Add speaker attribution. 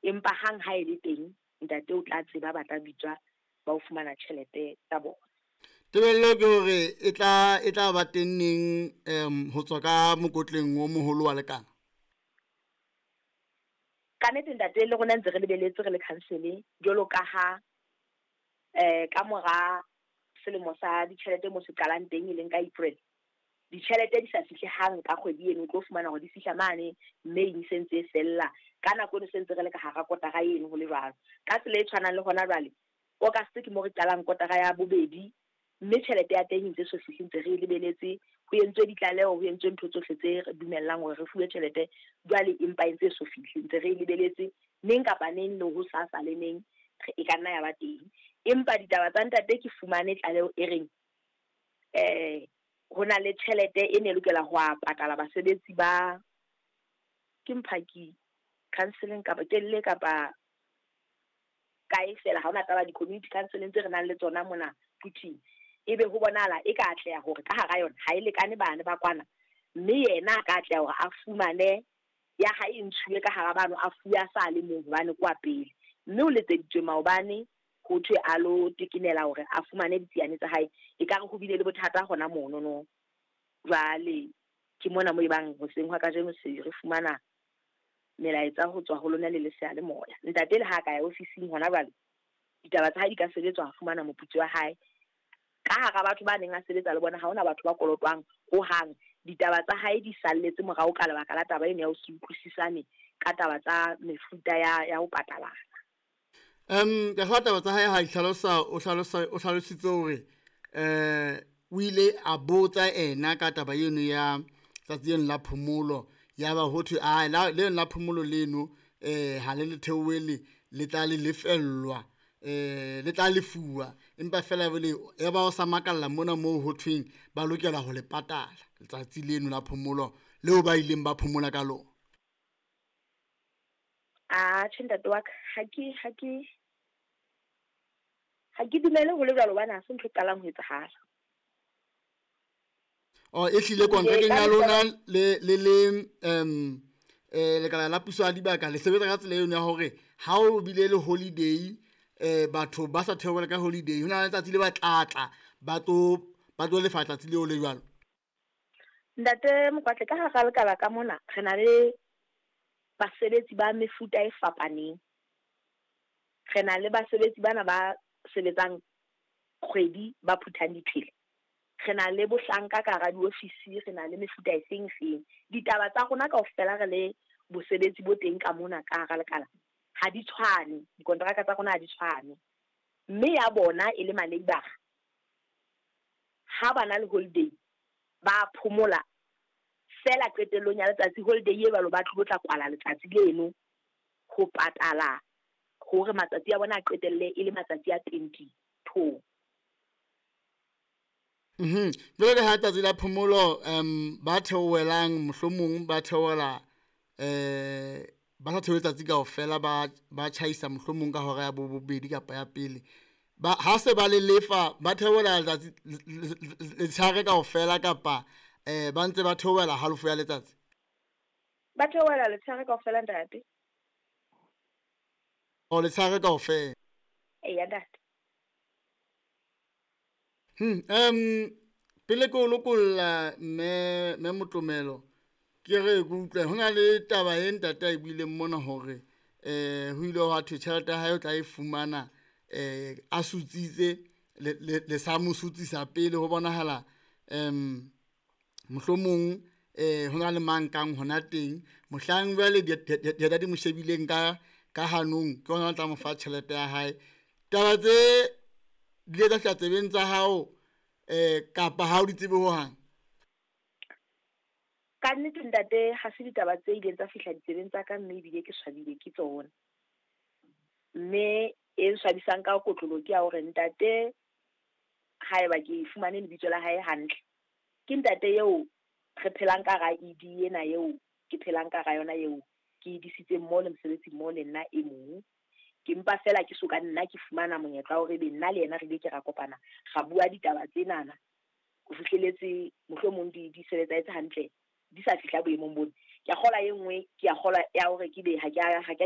Speaker 1: empa hang ha ile teng ntate o tla tseba ba tla bitswa ba o fumana tjhelete tsa bona.
Speaker 2: Tebello ke hore e tla ba teng neng ho tswa ka mokotleng o moholo wa lekana.
Speaker 1: Ka nnete ntate le rona ntse re lebeletse re le council jwalo ka ha ka mora selemo sa ditjhelete mo se qalang teng e leng ka April, ditjhelete di sa fihle hang ka kgwedi eno o tlo fumana hore di fihla mane mme e sentse e fella ka nako e sentse re le ka hara kotara eno ho le jwalo. Ka tsela e tshwanang le hona jwale August ke mo re qalang kotara ya bobedi, mme tjhelete ya teng ntse so fihle ntse re lebeletse ho entswe ditlaleho, ho entswe ntho tsohle tse re dumellang hore re fuwe tjhelete, jwale empa ntse so fihle ntse re lebeletse neng kapa neng le ho sasa le neng e ka nna ya ba teng. Empa ditaba tsa ntate ke fumane tlaleho e reng ho na le tjhelete e ne lokela ho patala basebetsi ba ke mphaki counseling kapa kelle kapa kae fela ha ona taba di community counseling tse re nang le tsona mona Puting. Ebe ho bonahala e ka atleha hore ka hara yona ha ile kane bana ba kwana, mme yena ka atleha hore a fumane ya ha e ntshuwe ka hara bano a fuya sa le mong hobane kwa pele, mme o letseditswe maobane ho thwe a lo tekinela hore a fumane ditsiane tsa hae e ka re ho bile le bothata hona mono no. Jwale ke mona mo ebang hoseng hwa ka jeno se re fumana melaetsa ho tswa ho lona le lesea le moya. Ntate le ha ka ya ofising hona jwale ditaba tsa hae di ka sebetswa ho fumana moputso wa hae ka hara batho ba neng a sebetsa le bona ha hona batho ba kolotwang ho hang. Ditaba tsa hae di salletse morao ka lebaka la taba eno ya ho se utlwisisane ka taba tsa mefuta ya ho patalana.
Speaker 2: Ka ha taba tsa hae ha ihlalosa o hlalositse hore o ile a botsa ena ka taba eno ya tsatsi eno la phomolo, ya ba ho thwe le la phomolo leno ha le theohele le tla le lefellwa le tla lefuwa, empa fela bele ya ba o sa makalla mona moo ho thweng ba lokela ho le patala letsatsi leno la phomolo leo ba ileng ba phomola ka lona.
Speaker 1: Ntate wa ka ha ke dumele ho le jwalo bana ha se ntho qalang ho etsahala.
Speaker 2: E hlile kontrakeng ya lona le lekala la puso ya dibaka le sebetsa ka tsela eno ya hore ha o bile le holiday batho ba sa theohela ka holiday ho na le letsatsi le ba tlatla ba tlo lefa letsatsi leo le jwalo.
Speaker 1: Ntate Mokwatle, ka hara lekala ka mona re na le basebetsi ba mefuta e fapaneng. Re na le basebetsi bana ba sebetsang kgwedi ba phuthang diphele, re na le bohlanka ka hara diofisi, re na le mefuta e feng. Ditaba tsa rona kaofela re le bosebetsi bo teng ka mona ka hara lekala ha di tshwane, dikontraka tsa rona ha di tshwane, mme ya bona e le ma-labour ha ba na le holiday ba phomola fela qetellong ya letsatsi. Holiday e balo ba tla kwala letsatsi leno ho patala hore matsatsi a bona a qetelle e le matsatsi a 22.
Speaker 2: Jwale ha tsatsi la phomolo ba theohelang mohlomong ba theohela ba sa theohela letsatsi kaofela ba tjhaisa mohlomong ka hora ya bobedi kapa ya pele, ha se ba le lefa ba theohela letsatsi letshehare kaofela kapa ba ntse ba theohela halofo ya letsatsi.
Speaker 1: Ba theohela letshehare kaofela ntate.
Speaker 2: Letshehare kaofela.
Speaker 1: Eya ntate.
Speaker 2: Pele ko lokolla me Motlomelo ke re go utlwa ho na le taba e ntate a buileng mona hore ho ile ho thwe tjhelete ya hae o tla e fumana a sutsitse le sa mo sutsisa pele ho bonahala mohlomong ho na le mang kang hona teng mohlang jwale di mo shebileng ka hanong ke hona tla mo fa tjhelete ya hae. Taba tse di le tsa tsebeng tsa hao kapa ha o di tsebe ho hang?
Speaker 1: Ka nnete ntate ha se ditaba tse ileng tsa fihla ditsebeng tsa ka, mme ebile ke swabile ke tsona. Mme e swabisang ka kotlolo ke ya hore ntate haeba ke fumane lebitso la hae hantle, ke ntate eo re phelang ka ra ED ena eo ke phelang ka ra yona eo ke disitse mo le mosebetsi mo le nna e mong. Ke mpa fela ke soka nna ke fumana monyetla hore be nna le yena re be ke ra kopana ga bua ditaba tsenana ho fihleletse mohlomong di sebetsa etse hantle di sa fihla boemong bona. Ke a kgola e nngwe ke a kgola ya hore ke be ha ke